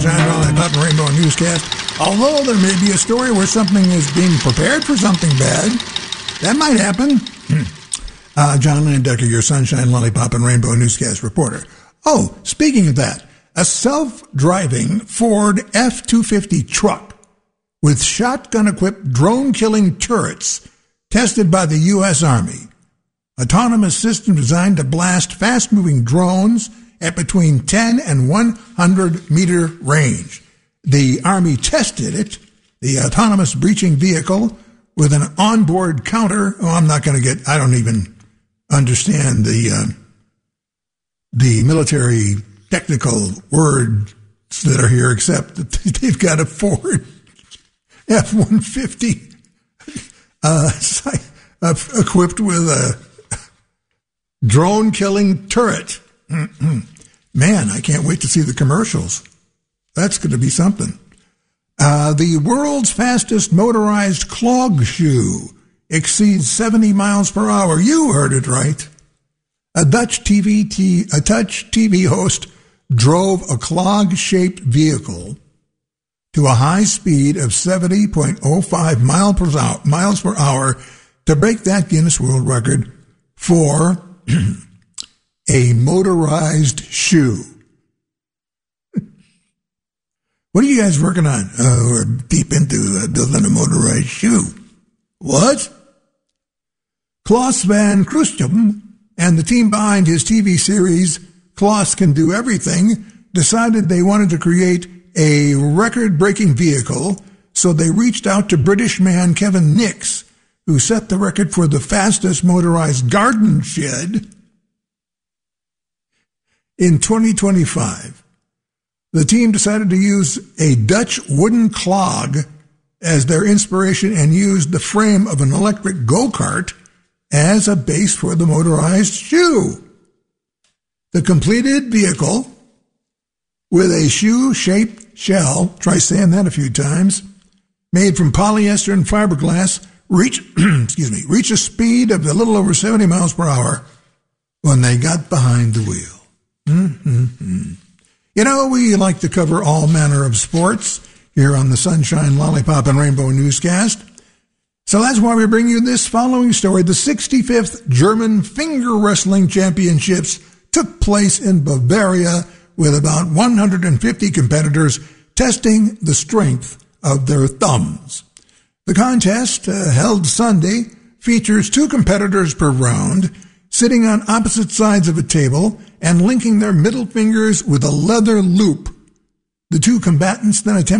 Pop and Rainbow Newscast. Although there may be a story where something is being prepared for something bad, that might happen. John Landecker, your Sunshine, Lollipop, and Rainbow Newscast reporter. Oh, speaking of that, a self-driving Ford F-250 truck with shotgun-equipped drone-killing turrets tested by the U.S. Army. Autonomous system designed to blast fast-moving drones at between 10 and 100-meter range. The Army tested it, the autonomous breaching vehicle, with an onboard counter. Oh, I don't even understand the military technical words that are here, except that they've got a Ford F-150 equipped with a drone-killing turret. Man, I can't wait to see the commercials. That's going to be something. The world's fastest motorized clog shoe exceeds 70 miles per hour. You heard it right. A Dutch TV host drove a clog-shaped vehicle to a high speed of 70.05 miles per hour to break that Guinness World Record for a motorized shoe. What are you guys working on? We're deep into building a motorized shoe. What? Klaus Van Kroostum and the team behind his TV series, Klaus Can Do Everything, decided they wanted to create a record-breaking vehicle, so they reached out to British man Kevin Nix, who set the record for the fastest motorized garden shed in 2025. The team decided to use a Dutch wooden clog as their inspiration and used the frame of an electric go-kart as a base for the motorized shoe. The completed vehicle, with a shoe-shaped shell, try saying that a few times, made from polyester and fiberglass, reach a speed of a little over 70 miles per hour when they got behind the wheel. You know, we like to cover all manner of sports here on the Sunshine, Lollipop, and Rainbow Newscast. So that's why we bring you this following story. The 65th German Finger Wrestling Championships took place in Bavaria with about 150 competitors testing the strength of their thumbs. The contest, held Sunday, features 2 competitors per round, sitting on opposite sides of a table and linking their middle fingers with a leather loop. The 2 combatants then attempt